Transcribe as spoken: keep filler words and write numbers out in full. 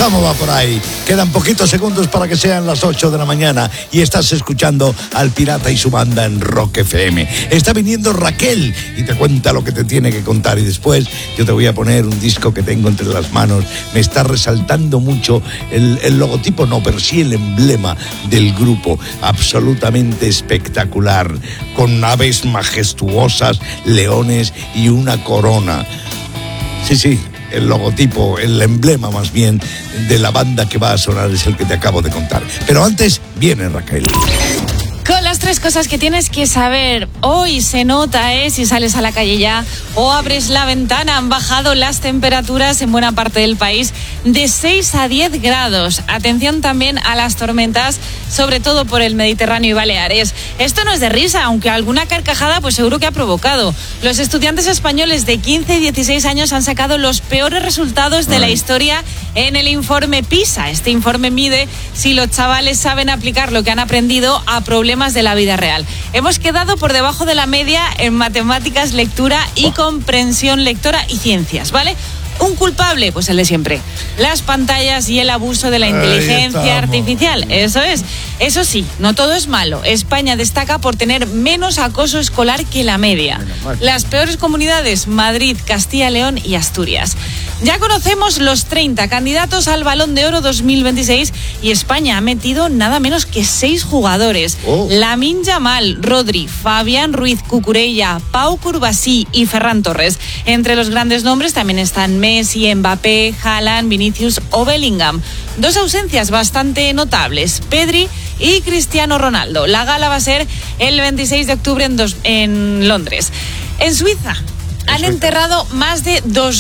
¿Cómo va por ahí? Quedan poquitos segundos para que sean las ocho de la mañana y estás escuchando al Pirata y su banda en Rock F M. Está viniendo Raquel y te cuenta lo que te tiene que contar, y después yo te voy a poner un disco que tengo entre las manos. Me está resaltando mucho el, el logotipo, no, pero sí el emblema del grupo. Absolutamente espectacular, con aves majestuosas, leones y una corona. Sí, sí, el logotipo, el emblema más bien de la banda que va a sonar es el que te acabo de contar. Pero antes viene Raquel. Con las tres cosas que tienes que saber. Hoy se nota, ¿eh? Si sales a la calle ya o abres la ventana, han bajado las temperaturas en buena parte del país de seis a diez grados. Atención también a las tormentas, sobre todo por el Mediterráneo y Baleares. Esto no es de risa, aunque alguna carcajada pues seguro que ha provocado. Los estudiantes españoles de quince y dieciséis años han sacado los peores resultados de la historia en el informe PISA. Este informe mide si los chavales saben aplicar lo que han aprendido a problemas de la vida real. Hemos quedado por debajo de la media en matemáticas, lectura y comprensión lectora y ciencias, ¿vale? ¿Un culpable? Pues el de siempre. Las pantallas y el abuso de la inteligencia artificial. Eso es. Eso sí, no todo es malo. España destaca por tener menos acoso escolar que la media. Las peores comunidades: Madrid, Castilla y León y Asturias. Ya conocemos los treinta candidatos al Balón de Oro dos mil veintiséis y España ha metido nada menos que seis jugadores. Oh. Lamine Yamal, Rodri, Fabián Ruiz Cucurella, Pau Curbasí y Ferran Torres. Entre los grandes nombres también están Messi, Mbappé, Haaland, Vinicius o Bellingham. Dos ausencias bastante notables: Pedri y Cristiano Ronaldo. La gala va a ser el veintiséis de octubre en, dos, en Londres. En Suiza han enterrado más de dos